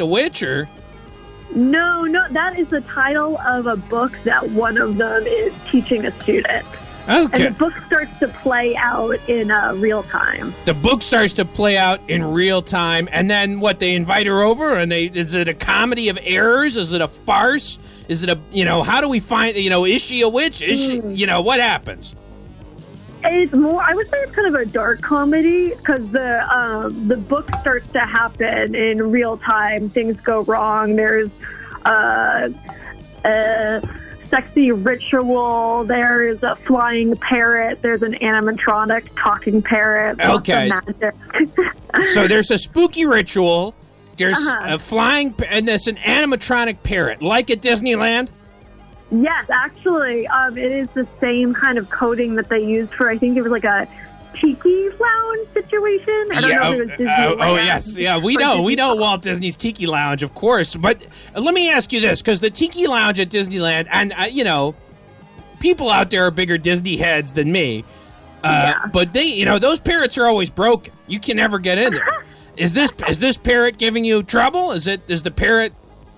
the witch, or? No, that is the title of a book that one of them is teaching a student. Okay. And the book starts to play out in real time. The book starts to play out in real time, and then what? They invite her over, and is it a comedy of errors? Is it a farce? Is it how do we find, is she a witch? Is she, what happens? It's more, I would say it's kind of a dark comedy, because the book starts to happen in real time. Things go wrong. There's sexy ritual. There's a flying parrot. There's an animatronic talking parrot. Okay. So there's a spooky ritual. There's a flying, and there's an animatronic parrot, like at Disneyland. Yes, actually, it is the same kind of coding that they used for, I think it was like a Tiki Lounge situation. I don't know if it was Disneyland. Oh, yes. Yeah, we know Walt Disney's Tiki Lounge, of course. But let me ask you this, because the Tiki Lounge at Disneyland, and, people out there are bigger Disney heads than me. But they, those parrots are always broken. You can never get in there. Is this parrot giving you trouble? Is the parrot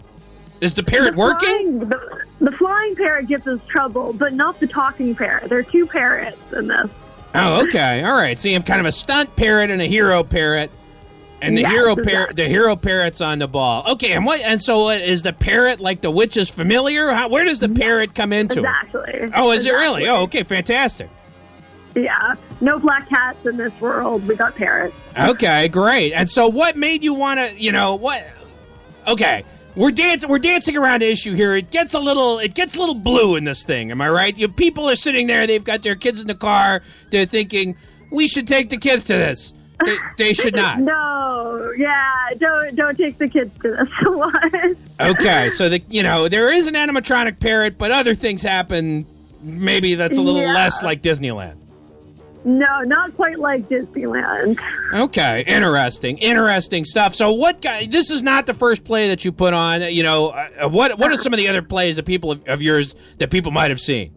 working? The flying parrot gives us trouble, but not the talking parrot. There are two parrots in this. Oh, okay. All right. So you have kind of a stunt parrot and a hero parrot, and the hero parrot's on the ball. Okay. And so is the parrot like the witch's familiar? Where does the parrot come into it? Exactly. Oh, is it really? Oh, okay. Fantastic. Yeah. No black cats in this world. We got parrots. Okay, great. And so what made you want to, what? Okay. We're dancing around the issue here. It gets a little blue in this thing. Am I right? People are sitting there. They've got their kids in the car. They're thinking, we should take the kids to this. They should not. No, don't take the kids to this one. Okay, so there is an animatronic parrot, but other things happen. Maybe that's a little less like Disneyland. No, not quite like Disneyland. Okay, interesting stuff. So this is not the first play that you put on. What are some of the other plays that people of yours that people might have seen?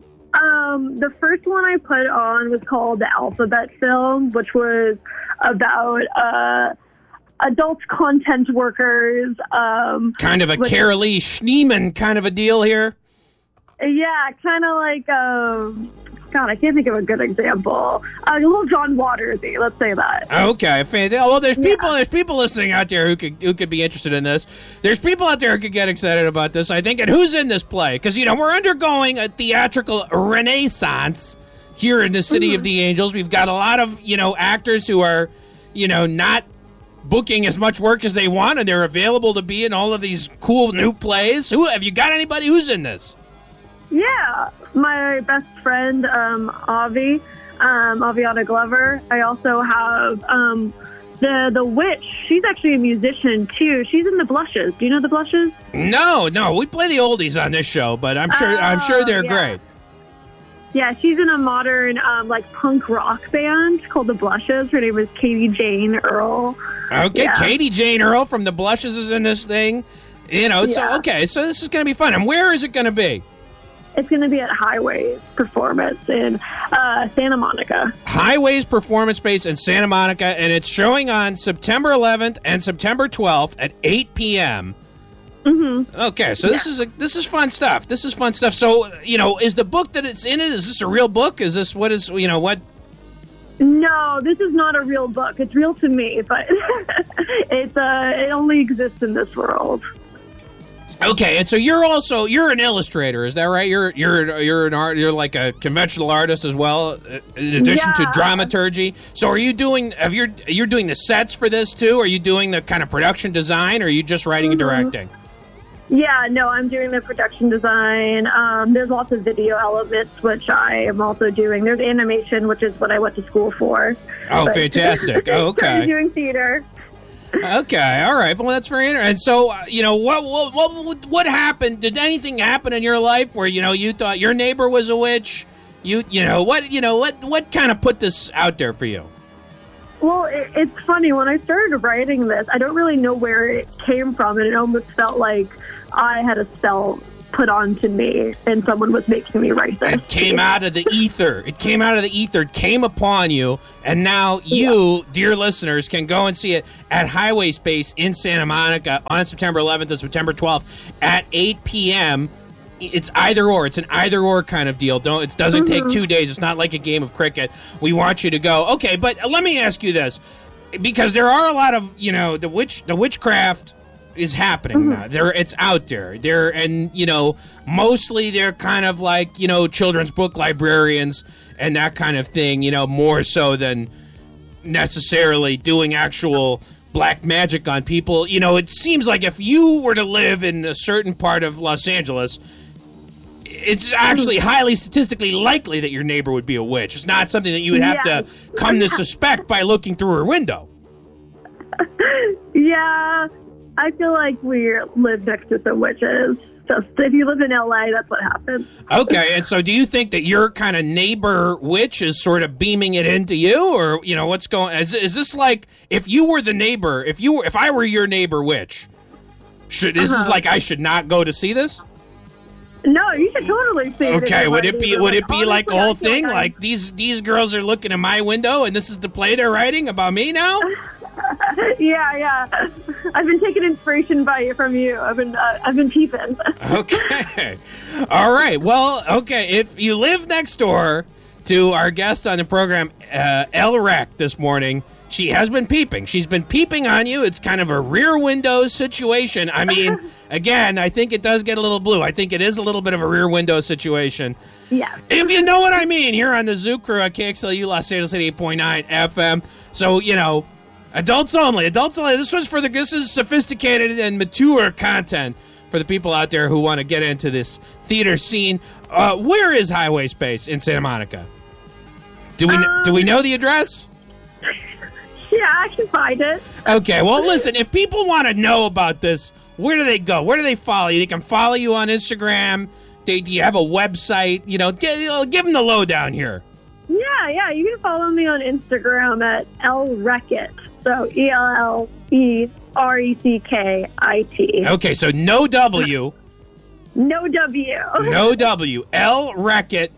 The first one I put on was called The Alphabet Film, which was about adult content workers. Kind of a Carolee Schneemann kind of a deal here? Yeah, kind of like... God, I can't think of a good example. A little John Watersy, let's say that. Okay, fantastic. Well, there's people listening out there who could be interested in this. There's people out there who could get excited about this, I think. And who's in this play? Because we're undergoing a theatrical renaissance here in the City of the Angels. We've got a lot of actors who are not booking as much work as they want, and they're available to be in all of these cool new plays. Have you got anybody who's in this? Yeah, my best friend, Aviana Glover. I also have the witch. She's actually a musician, too. She's in The Blushes. Do you know The Blushes? No. We play the oldies on this show, but I'm sure they're great. Yeah, she's in a modern, punk rock band called The Blushes. Her name is Katie Jane Earl. Okay, yeah. Katie Jane Earl from The Blushes is in this thing. So this is going to be fun. And where is it going to be? It's going to be at Highways Performance in Santa Monica. Highways Performance Space in Santa Monica, and it's showing on September 11th and September 12th at 8 p.m. Mm-hmm. Okay, so this is fun stuff. This is fun stuff. So, is the book that it's in it, is this a real book? Is this, what? No, this is not a real book. It's real to me, but it only exists in this world. Okay, and so you're an illustrator, is that right? You're like a conventional artist as well, in addition to dramaturgy. So are you doing you're doing the sets for this too? Are you doing the kind of production design, or are you just writing and directing? Yeah, no, I'm doing the production design. There's lots of video elements, which I am also doing. There's animation, which is what I went to school for. Oh, fantastic! Oh, okay, I'm doing theater. Okay, all right. Well, that's very interesting. And so, what happened? Did anything happen in your life where you thought your neighbor was a witch? What kind of put this out there for you? Well, it's funny. When I started writing this, I don't really know where it came from, and it almost felt like I had a spell put onto me, and someone was making me write this. It came out of the ether. It came out of the ether. It came upon you, and now you, dear listeners, can go and see it at Highway Space in Santa Monica on September 11th and September 12th at 8 p.m. It's either or. It's an either or kind of deal. It doesn't take 2 days. It's not like a game of cricket. We want you to go. Okay, but let me ask you this, because there are a lot of, the witchcraft is happening now. It's out there. Mostly they're kind of like, children's book librarians and that kind of thing, more so than necessarily doing actual black magic on people. It seems like if you were to live in a certain part of Los Angeles, it's actually highly statistically likely that your neighbor would be a witch. It's not something that you would have to come to suspect by looking through her window. Yeah, I feel like we live next to some witches. Just if you live in LA, that's what happens. Okay, and so do you think that your kind of neighbor witch is sort of beaming it into you, or what's going? Is this like if you were the neighbor? If I were your neighbor witch, this is like I should not go to see this? No, you should totally see it. Okay, would it be like a whole thing? Like these girls are looking in my window, and this is the play they're writing about me now? Yeah. I've been taking inspiration from you. I've been peeping. Okay. All right. Well, okay. If you live next door to our guest on the program, El Rec, this morning, she has been peeping. She's been peeping on you. It's kind of a rear window situation. I mean, again, I think it does get a little blue. I think it is a little bit of a rear window situation. Yeah. If you know what I mean, here on the Zoo Crew at KXLU Los Angeles at 8.9 FM. So, adults only. Adults only. This is sophisticated and mature content for the people out there who want to get into this theater scene. Where is Highway Space in Santa Monica? Do we know the address? Yeah, I can find it. Okay, well, listen, if people want to know about this, where do they go? Where do they follow you? They can follow you on Instagram. Do you have a website? Give them the lowdown here. Yeah, you can follow me on Instagram at ElReckit. So ElLereckit. Okay, so no W. No W. No W. ElReckit.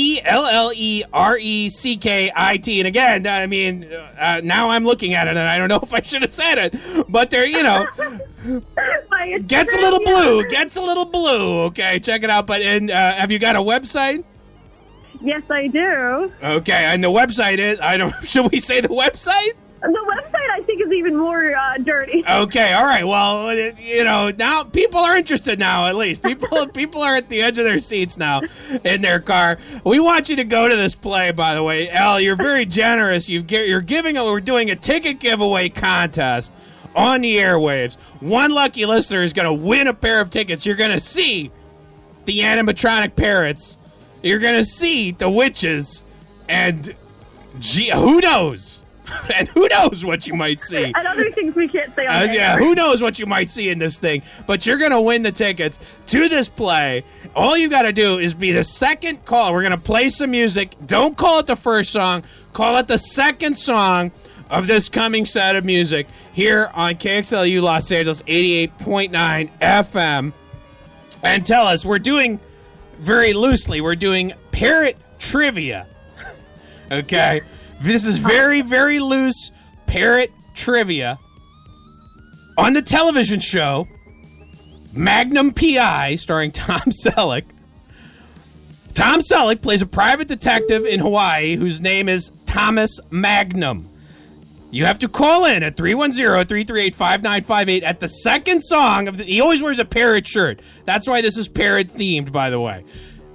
ElLereckit. And again, I mean, now I'm looking at it, and I don't know if I should have said it, but there, gets a little blue. Gets a little blue. Okay, check it out. But have you got a website? Yes, I do. Okay, and the website is, should we say the website? The website, I think, is even more dirty. Okay, all right. Well, now people are interested now, at least. People are at the edge of their seats now in their car. We want you to go to this play, by the way. El, you're very generous. We're doing a ticket giveaway contest on the airwaves. One lucky listener is going to win a pair of tickets. You're going to see the animatronic parrots. You're going to see the witches. And, who knows? And who knows what you might see. And other things we can't say on air. Yeah, who knows what you might see in this thing. But you're going to win the tickets to this play. All you got to do is be the second call. We're going to play some music. Don't call it the first song. Call it the second song of this coming set of music here on KXLU Los Angeles 88.9 FM. And tell us, we're doing, very loosely, we're doing parrot trivia. Okay? This is very, very loose parrot trivia on the television show Magnum P.I., starring Tom Selleck. Tom Selleck plays a private detective in Hawaii whose name is Thomas Magnum. You have to call in at 310-338-5958 at the second song. He always wears a parrot shirt. That's why this is parrot-themed, by the way.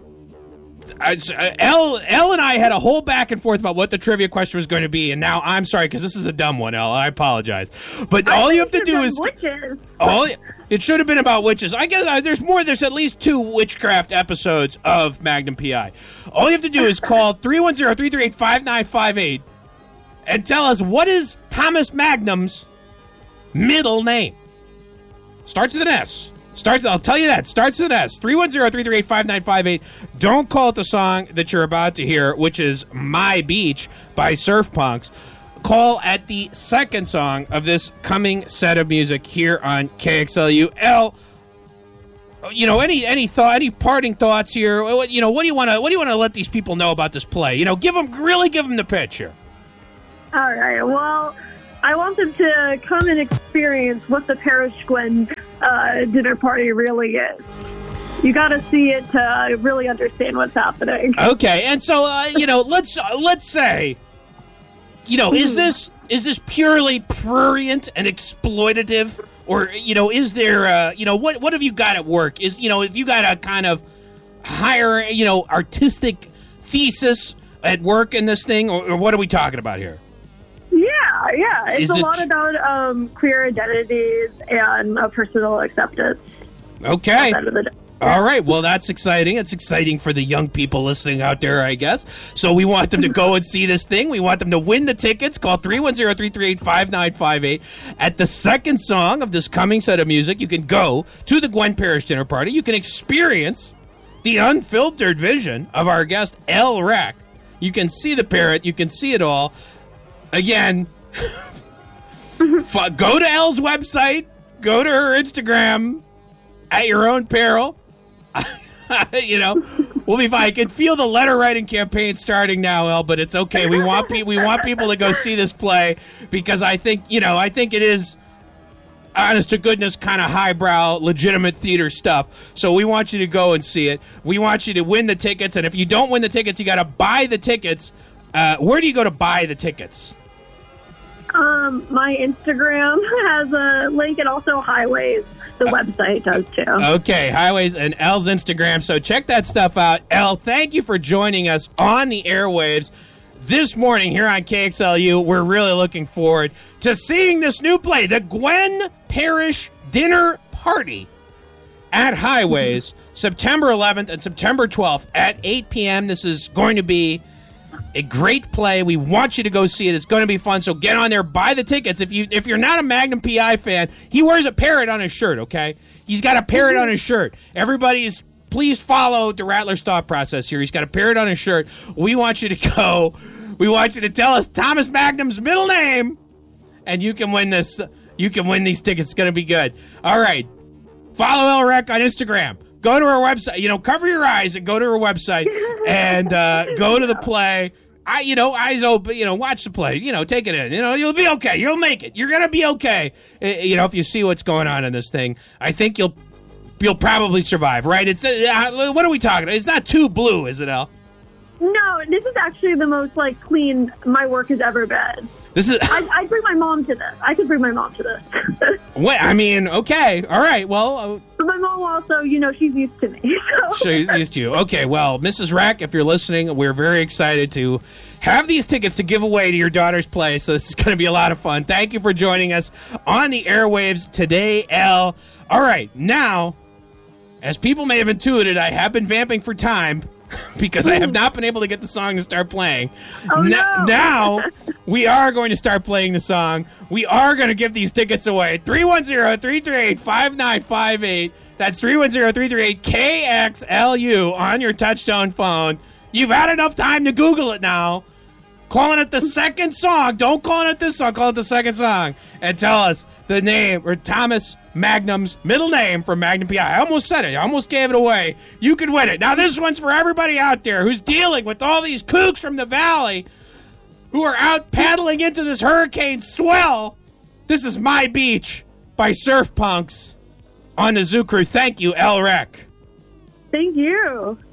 Elle and I had a whole back and forth about what the trivia question was going to be, and now I'm sorry because this is a dumb one, Elle. I apologize, but all you have to do is witches. It should have been about witches. I guess there's more. There's at least 2 witchcraft episodes of Magnum P.I. All you have to do is call 310-338-5958 and tell us what is Thomas Magnum's middle name. Starts with an S. I'll tell you that. Starts with an S. 310-338-5958. Don't call it the song that you're about to hear, which is My Beach by Surf Punks. Call at the second song of this coming set of music here on KXLU. Elle, any parting thoughts here? What do you want to let these people know about this play? Give them the pitch here. All right. Well, I want them to come and experience what the Parish Gwen dinner party really is. You got to see it to really understand what's happening. Okay, and so let's say, is this purely prurient and exploitative, or is there what have you got at work? If you got a kind of higher artistic thesis at work in this thing, or what are we talking about here? Yeah, it's a lot about queer identities and personal acceptance. Okay. All right. Well, that's exciting. It's exciting for the young people listening out there, I guess. So we want them to go and see this thing. We want them to win the tickets. Call 310-338-5958. At the second song of this coming set of music, you can go to the Gwen Parrish dinner party. You can experience the unfiltered vision of our guest, Elle Reck. You can see the parrot. You can see it all. Again, go to Elle's website. Go to her Instagram at your own peril. We'll be fine. I can feel the letter writing campaign starting now, Elle, but it's okay. We want people to go see this play because I think it is honest to goodness kind of highbrow, legitimate theater stuff. So we want you to go and see it. We want you to win the tickets, and if you don't win the tickets, you got to buy the tickets. Where do you go to buy the tickets? My Instagram has a link, and also Highways. The website does too. Okay, Highways and Elle's Instagram. So check that stuff out. Elle, thank you for joining us on the airwaves this morning here on KXLU. We're really looking forward to seeing this new play, the Gwen Parrish Dinner Party at Highways, September 11th and September 12th at 8 p.m. This is going to be a great play. We want you to go see it. It's going to be fun. So get on there, buy the tickets. If you're not a Magnum PI fan, he wears a parrot on his shirt, okay? He's got a parrot on his shirt. Please follow the Rattler's thought process here. He's got a parrot on his shirt. We want you to go. We want you to tell us Thomas Magnum's middle name, and you can win this. You can win these tickets. It's going to be good. All right. Follow Elle Reck on Instagram. Go to her website. Cover your eyes and go to her website and go to the play. Eyes open. Watch the play. Take it in. You'll be okay. You'll make it. You're gonna be okay. If you see what's going on in this thing, I think you'll probably survive. Right? It's what are we talking about? It's not too blue, is it, Elle? No, this is actually the most clean my work has ever been. This is. I'd bring my mom to this. I could bring my mom to this. Wait, okay, all right. Well, but my mom also, she's used to me. So. She's used to you. Okay, well, Mrs. Reck, if you're listening, we're very excited to have these tickets to give away to your daughter's play. So this is going to be a lot of fun. Thank you for joining us on the airwaves today, Elle. All right, now, as people may have intuited, I have been vamping for time. Because I have not been able to get the song to start playing. Oh, no. Now, we are going to start playing the song. We are going to give these tickets away. 310-338-5958. That's 310-338-KXLU on your touchtone phone. You've had enough time to Google it now. Calling it the second song. Don't call it this song. Call it the second song. And tell us the name, or Thomas Magnum's middle name from Magnum PI. I almost said it. I almost gave it away. You could win it. Now, this one's for everybody out there who's dealing with all these kooks from the valley who are out paddling into this hurricane swell. This is My Beach by Surf Punks on the Zoo Crew. Thank you, Elle Reck. Thank you.